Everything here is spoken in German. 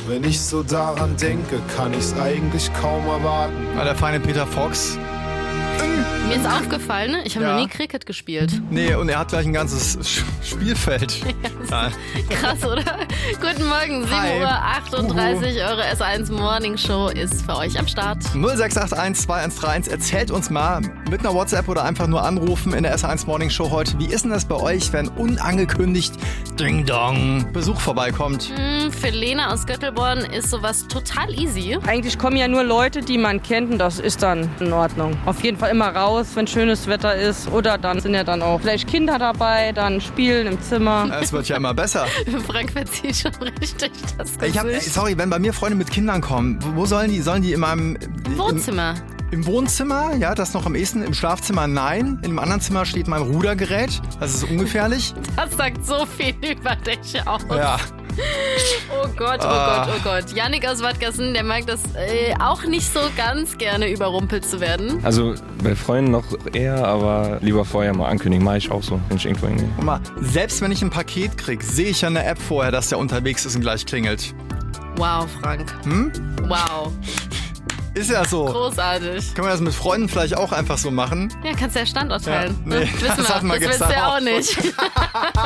Wenn ich so daran denke, kann ich's eigentlich kaum erwarten. Der feine Peter Fox. Mir ist aufgefallen, ich habe noch nie Cricket gespielt. Nee, und er hat gleich ein ganzes Spielfeld. Ja, krass, oder? Guten Morgen, 7:38 Uhr. Eure S1 Morning Show ist für euch am Start. 0681 2131. Erzählt uns mal mit einer WhatsApp oder einfach nur anrufen in der S1 Morning Show heute. Wie ist denn das bei euch, wenn unangekündigt Ding Dong Besuch vorbeikommt? Für Lena aus Göttelborn ist sowas total easy. Eigentlich kommen ja nur Leute, die man kennt, und das ist dann in Ordnung. Auf jeden Fall immer raus, wenn schönes Wetter ist. Oder dann sind ja dann auch vielleicht Kinder dabei, dann spielen im Zimmer. Es wird ja immer besser. Frank verzieht schon richtig das Gesicht. Sorry, wenn bei mir Freunde mit Kindern kommen, wo sollen die? Sollen die in meinem Wohnzimmer? Im Wohnzimmer, ja, das noch am ehesten. Im Schlafzimmer, nein. In einem anderen Zimmer steht mein Rudergerät. Das ist ungefährlich. Das sagt so viel über dich aus. Ja. Oh Gott, oh Gott, oh Gott. Jannik aus Wattgassen, der mag das auch nicht so ganz gerne, überrumpelt zu werden. Also bei Freunden noch eher, aber lieber vorher mal ankündigen. Mache ich auch so, wenn ich irgendwo hingehe. Guck mal, selbst wenn ich ein Paket kriege, sehe ich ja in der App vorher, dass der unterwegs ist und gleich klingelt. Wow, Frank. Wow. Ist ja so. Großartig. Können wir das mit Freunden vielleicht auch einfach so machen? Ja, kannst du ja Standort teilen. Ja, nee, Wissen das hatten wir das willst gestern du ja auch auch nicht.